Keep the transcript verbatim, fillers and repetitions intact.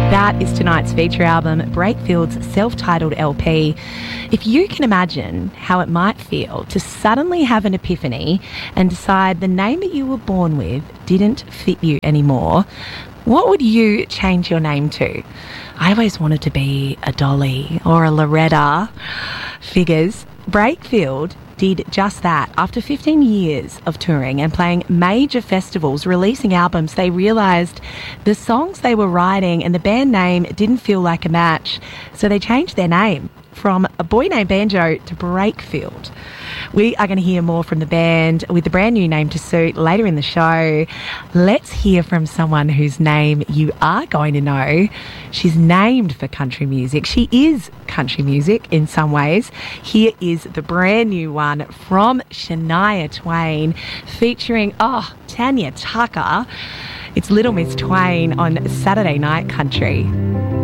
That is tonight's feature album, Breakfield's self-titled L P. If you can imagine how it might feel to suddenly have an epiphany and decide the name that you were born with didn't fit you anymore, what would you change your name to? I always wanted to be a Dolly or a Loretta. Figures. Breakfield did just that. After fifteen years of touring and playing major festivals, releasing albums, they realised the songs they were writing and the band name didn't feel like a match. So they changed their name from A Boy Named Banjo to Breakfield. We are going to hear more from the band with the brand new name to suit later in the show. Let's hear from someone whose name you are going to know. She's named for country music. She is country music in some ways. Here is the brand new one from Shania Twain featuring, oh, Tanya Tucker. It's Little Miss Twain on Saturday Night Country.